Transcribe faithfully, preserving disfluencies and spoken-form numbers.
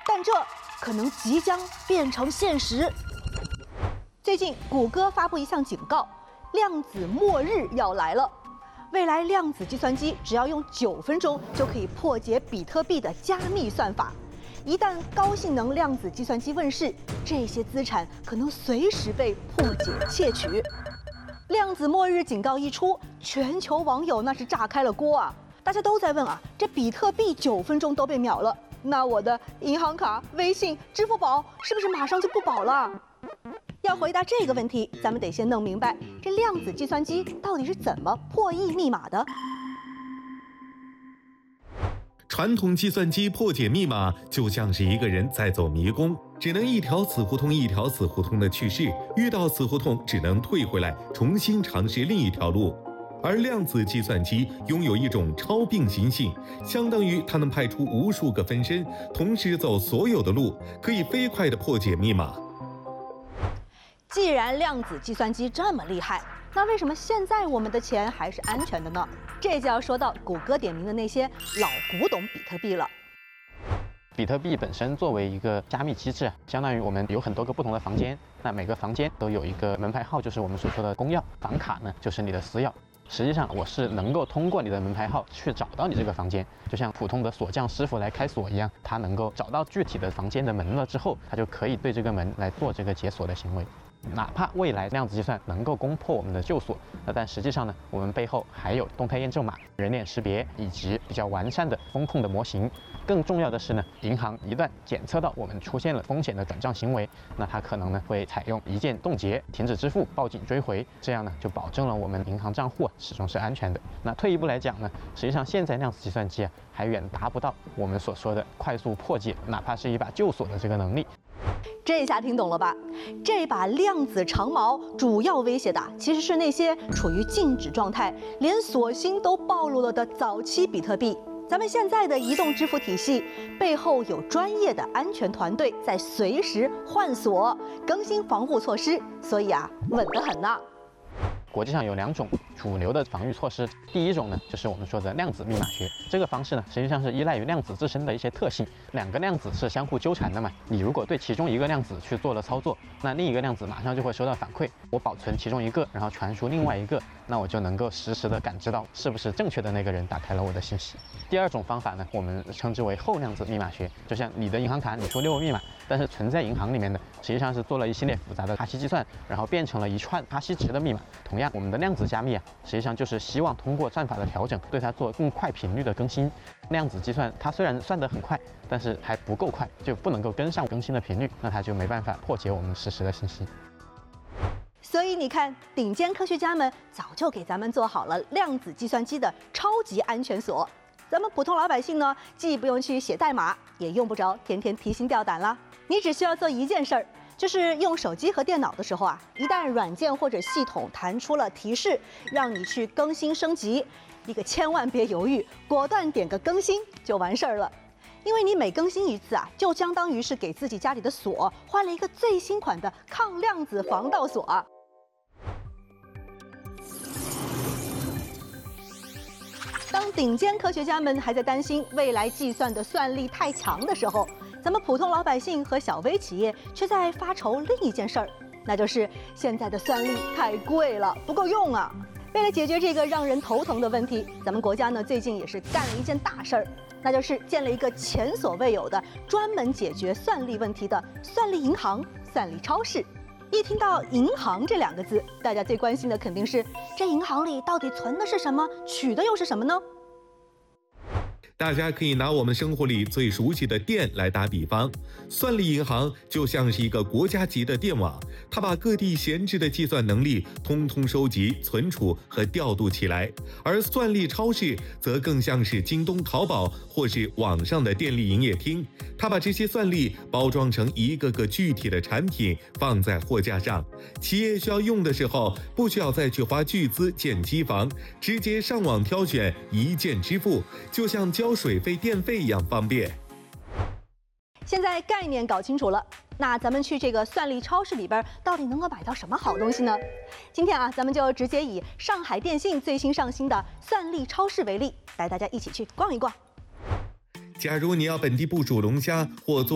但这可能即将变成现实。最近，谷歌发布一项警告，量子末日要来了。未来量子计算机只要用九分钟就可以破解比特币的加密算法。一旦高性能量子计算机问世，这些资产可能随时被破解窃取。量子末日警告一出，全球网友那是炸开了锅啊！大家都在问啊，这比特币九分钟都被秒了，那我的银行卡、微信、支付宝是不是马上就不保了？要回答这个问题，咱们得先弄明白这量子计算机到底是怎么破译密码的。 传统计算机破解密码就像是一个人在走迷宫，只能一条死胡同一条死胡同的去试，遇到死胡同只能退回来，重新尝试另一条路。而量子计算机拥有一种超并行性，相当于它能派出无数个分身，同时走所有的路，可以飞快地破解密码。 既然量子计算机这么厉害，那为什么现在我们的钱还是安全的呢？这就要说到谷歌点名的那些老古董比特币了。 比特币本身作为一个加密机制，相当于我们有很多个不同的房间，那每个房间都有一个门牌号，就是我们所说的公钥，房卡呢就是你的私钥。实际上我是能够通过你的门牌号去找到你这个房间，就像普通的锁匠师傅来开锁一样，他能够找到具体的房间的门了之后，他就可以对这个门来做这个解锁的行为。哪怕未来量子计算能够攻破我们的旧锁，那但实际上呢，我们背后还有动态验证码、人脸识别以及比较完善的风控的模型。更重要的是呢，银行一旦检测到我们出现了风险的转账行为，那它可能呢会采用一键冻结、停止支付、报警追回，这样呢就保证了我们银行账户啊始终是安全的。那退一步来讲呢，实际上现在量子计算机啊还远达不到我们所说的快速破解，哪怕是一把旧锁的这个能力。 这下听懂了吧？这把量子长矛主要威胁的其实是那些处于静止状态、连锁芯都暴露了的早期比特币。咱们现在的移动支付体系背后有专业的安全团队在随时换锁、更新防护措施，所以啊，稳得很呐。 国际上有两种主流的防御措施，第一种呢，就是我们说的量子密码学。这个方式呢，实际上是依赖于量子自身的一些特性。两个量子是相互纠缠的嘛，你如果对其中一个量子去做了操作，那另一个量子马上就会收到反馈。我保存其中一个，然后传输另外一个，那我就能够实时的感知到是不是正确的那个人打开了我的信息。第二种方法呢，我们称之为后量子密码学。就像你的银行卡，你输六位密码，但是存在银行里面的实际上是做了一系列复杂的哈希计算，然后变成了一串哈希值的密码。同样，我们的量子加密啊，实际上就是希望通过算法的调整，对它做更快频率的更新。量子计算它虽然算得很快，但是还不够快，就不能够跟上更新的频率，那它就没办法破解我们实时的信息。 所以你看，顶尖科学家们早就给咱们做好了量子计算机的超级安全锁。咱们普通老百姓呢，既不用去写代码，也用不着天天提心吊胆啦。你只需要做一件事儿，就是用手机和电脑的时候啊，一旦软件或者系统弹出了提示，让你去更新升级，你可千万别犹豫，果断点个更新就完事儿了。因为你每更新一次啊，就相当于是给自己家里的锁换了一个最新款的抗量子防盗锁啊。当顶尖科学家们还在担心未来计算的算力太强的时候，咱们普通老百姓和小微企业却在发愁另一件事儿，那就是现在的算力太贵了，不够用啊。为了解决这个让人头疼的问题，咱们国家呢最近也是干了一件大事儿，那就是建了一个前所未有的专门解决算力问题的算力银行、算力超市。一听到银行这两个字，大家最关心的肯定是这银行里到底存的是什么，取的又是什么呢？ 大家可以拿我们生活里最熟悉的电来打比方，算力银行就像是一个国家级的电网，它把各地闲置的计算能力通通收集、存储和调度起来。而算力超市则更像是京东、淘宝或是网上的电力营业厅，它把这些算力包装成一个个具体的产品，放在货架上。企业需要用的时候，不需要再去花巨资建机房，直接上网挑选，一键支付，就像交水费、电费一样方便。 现在概念搞清楚了，那咱们去这个算力超市里边，到底能够买到什么好东西呢？今天啊，咱们就直接以上海电信最新上新的算力超市为例，带大家一起去逛一逛。 假如你要本地部署龙虾或做